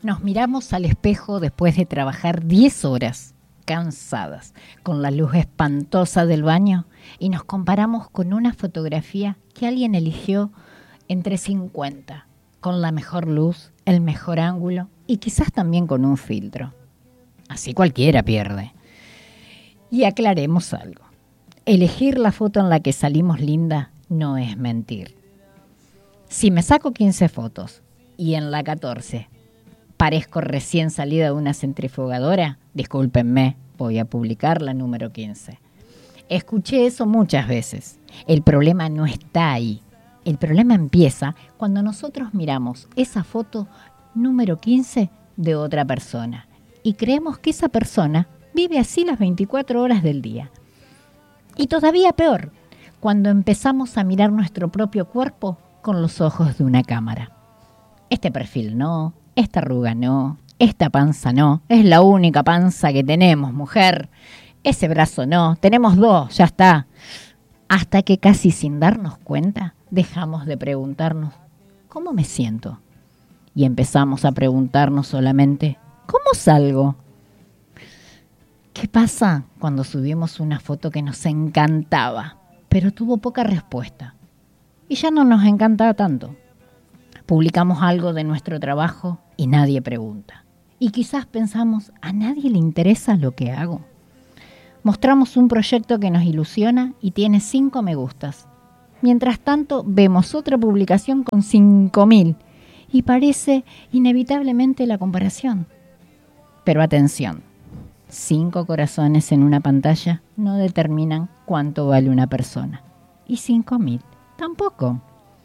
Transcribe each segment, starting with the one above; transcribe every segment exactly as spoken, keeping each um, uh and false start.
Nos miramos al espejo después de trabajar diez horas, cansadas, con la luz espantosa del baño, y nos comparamos con una fotografía que alguien eligió entre cincuenta, con la mejor luz, el mejor ángulo y quizás también con un filtro. Así cualquiera pierde. Y aclaremos algo. Elegir la foto en la que salimos linda no es mentir. Si me saco quince fotos y en la catorce parezco recién salida de una centrifugadora, discúlpenme, voy a publicar la número quince. Escuché eso muchas veces. El problema no está ahí. El problema empieza cuando nosotros miramos esa foto número quince de otra persona y creemos que esa persona vive así las veinticuatro horas del día. Y todavía peor, cuando empezamos a mirar nuestro propio cuerpo con los ojos de una cámara. Este perfil no, esta arruga no, esta panza no, es la única panza que tenemos, mujer. Ese brazo no, tenemos dos, ya está. Hasta que casi sin darnos cuenta, dejamos de preguntarnos, ¿cómo me siento? Y empezamos a preguntarnos solamente, ¿cómo salgo? ¿Qué pasa cuando subimos una foto que nos encantaba, pero tuvo poca respuesta? Y ya no nos encanta tanto. Publicamos algo de nuestro trabajo y nadie pregunta. Y quizás pensamos, a nadie le interesa lo que hago. Mostramos un proyecto que nos ilusiona y tiene cinco me gustas. Mientras tanto, vemos otra publicación con cinco mil y parece inevitablemente la comparación. Pero atención, cinco corazones en una pantalla no determinan cuánto vale una persona. Y cinco mil tampoco.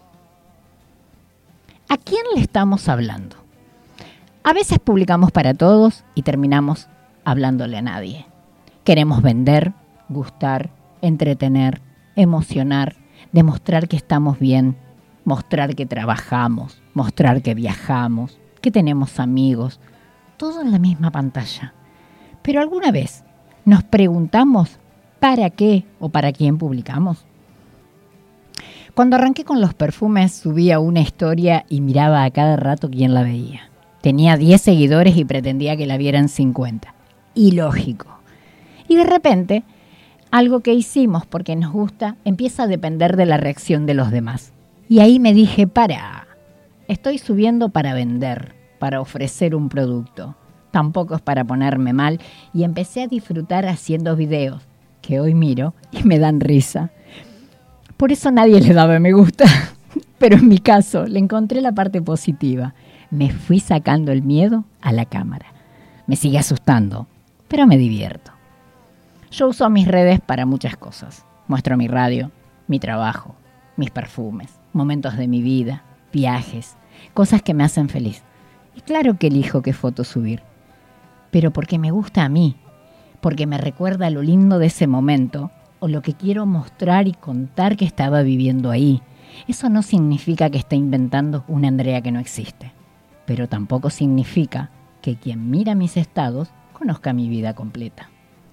¿A quién le estamos hablando? A veces publicamos para todos y terminamos hablándole a nadie. Queremos vender, gustar, entretener, emocionar, demostrar que estamos bien, mostrar que trabajamos, mostrar que viajamos, que tenemos amigos, todo en la misma pantalla. Pero alguna vez nos preguntamos para qué o para quién publicamos. Cuando arranqué con los perfumes, subía una historia y miraba a cada rato quién la veía. Tenía diez seguidores y pretendía que la vieran cincuenta. Ilógico. Y de repente, algo que hicimos porque nos gusta empieza a depender de la reacción de los demás. Y ahí me dije, para, estoy subiendo para vender, para ofrecer un producto. Tampoco es para ponerme mal. Y empecé a disfrutar haciendo videos que hoy miro y me dan risa. Por eso nadie le daba me gusta, pero en mi caso le encontré la parte positiva. Me fui sacando el miedo a la cámara. Me sigue asustando, pero me divierto. Yo uso mis redes para muchas cosas. Muestro mi radio, mi trabajo, mis perfumes, momentos de mi vida, viajes, cosas que me hacen feliz. Y claro que elijo qué foto subir, pero porque me gusta a mí, porque me recuerda lo lindo de ese momento o lo que quiero mostrar y contar que estaba viviendo ahí. Eso no significa que esté inventando una Andrea que no existe, pero tampoco significa que quien mira mis estados conozca mi vida completa.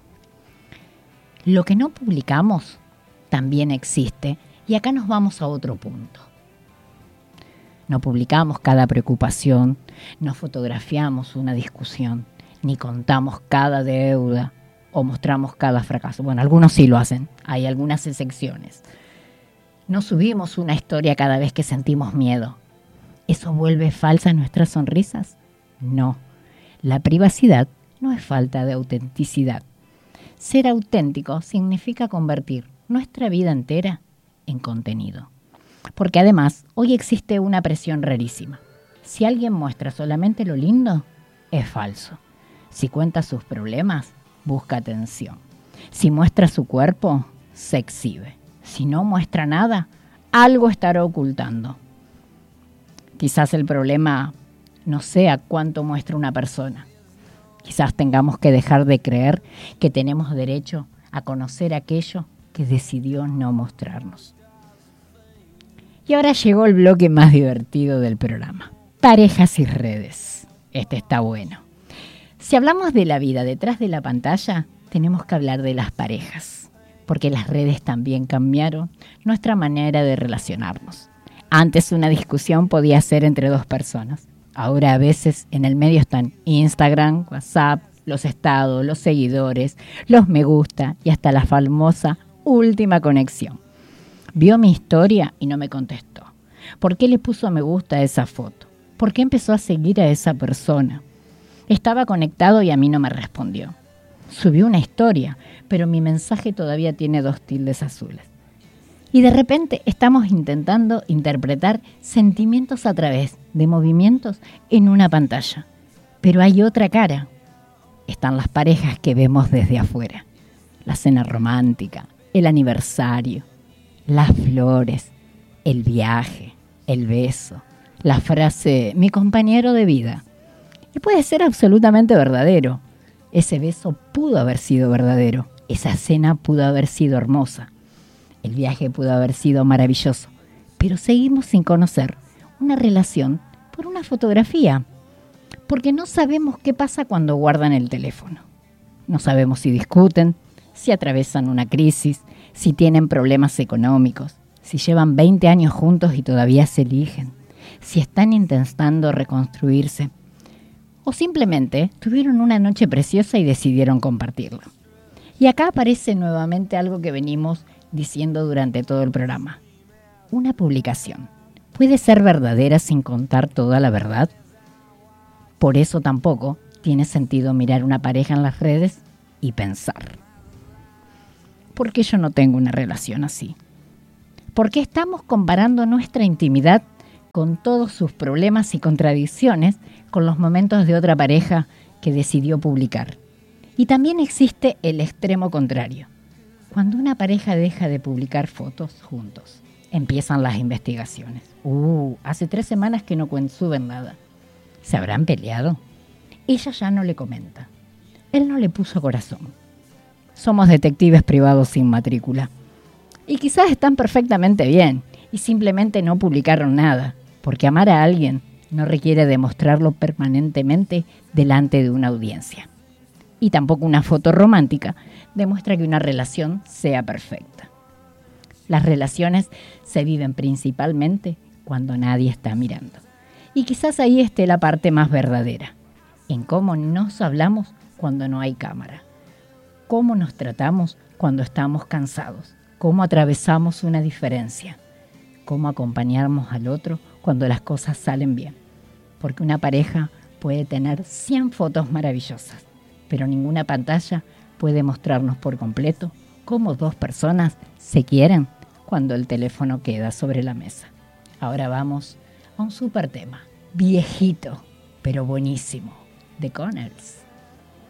Lo que no publicamos también existe y acá nos vamos a otro punto. No publicamos cada preocupación, no fotografiamos una discusión, ni contamos cada deuda o mostramos cada fracaso. Bueno, algunos sí lo hacen, hay algunas excepciones. No subimos una historia cada vez que sentimos miedo. ¿Eso vuelve falsas nuestras sonrisas? No. La privacidad no es falta de autenticidad. Ser auténtico significa convertir nuestra vida entera en contenido. Porque además, hoy existe una presión rarísima. Si alguien muestra solamente lo lindo, es falso. Si cuenta sus problemas, busca atención. Si muestra su cuerpo, se exhibe. Si no muestra nada, algo estará ocultando. Quizás el problema no sea cuánto muestra una persona. Quizás tengamos que dejar de creer que tenemos derecho a conocer aquello que decidió no mostrarnos. Y ahora llegó el bloque más divertido del programa. Parejas y redes. Este está bueno. Si hablamos de la vida detrás de la pantalla, tenemos que hablar de las parejas, porque las redes también cambiaron nuestra manera de relacionarnos. Antes una discusión podía ser entre dos personas. Ahora a veces en el medio están Instagram, WhatsApp, los estados, los seguidores, los me gusta y hasta la famosa última conexión. Vio mi historia y no me contestó. ¿Por qué le puso me gusta a esa foto? ¿Por qué empezó a seguir a esa persona? Estaba conectado y a mí no me respondió. Subió una historia, pero mi mensaje todavía tiene dos tildes azules. Y de repente estamos intentando interpretar sentimientos a través de movimientos en una pantalla. Pero hay otra cara. Están las parejas que vemos desde afuera. La cena romántica, el aniversario, las flores, el viaje, el beso, la frase mi compañero de vida. Y puede ser absolutamente verdadero. Ese beso pudo haber sido verdadero. Esa cena pudo haber sido hermosa. El viaje pudo haber sido maravilloso. Pero seguimos sin conocer una relación por una fotografía. Porque no sabemos qué pasa cuando guardan el teléfono. No sabemos si discuten, si atraviesan una crisis, si tienen problemas económicos, si llevan veinte años juntos y todavía se eligen, si están intentando reconstruirse o simplemente tuvieron una noche preciosa y decidieron compartirla. Y acá aparece nuevamente algo que venimos diciendo durante todo el programa. Una publicación puede ser verdadera sin contar toda la verdad. Por eso tampoco tiene sentido mirar una pareja en las redes y pensar: ¿por qué yo no tengo una relación así? Porque estamos comparando nuestra intimidad con todos sus problemas y contradicciones con los momentos de otra pareja que decidió publicar. Y también existe el extremo contrario. Cuando una pareja deja de publicar fotos juntos, empiezan las investigaciones. Uh, hace tres semanas que no suben nada. ¿Se habrán peleado? Ella ya no le comenta. Él no le puso corazón. Somos detectives privados sin matrícula. Y quizás están perfectamente bien y simplemente no publicaron nada, porque amar a alguien no requiere demostrarlo permanentemente delante de una audiencia. Y tampoco una foto romántica demuestra que una relación sea perfecta. Las relaciones se viven principalmente cuando nadie está mirando. Y quizás ahí esté la parte más verdadera, en cómo nos hablamos cuando no hay cámara, cómo nos tratamos cuando estamos cansados, cómo atravesamos una diferencia, cómo acompañamos al otro cuando las cosas salen bien. Porque una pareja puede tener cien fotos maravillosas, pero ninguna pantalla puede mostrarnos por completo cómo dos personas se quieren cuando el teléfono queda sobre la mesa. Ahora vamos a un súper tema, viejito, pero buenísimo, de Connells.